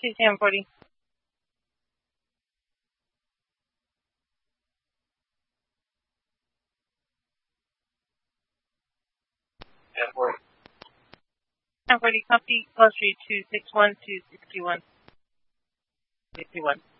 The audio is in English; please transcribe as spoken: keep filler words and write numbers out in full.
two ten forty. ten forty. ten forty, copy, call street two six one two sixty one. sixty one.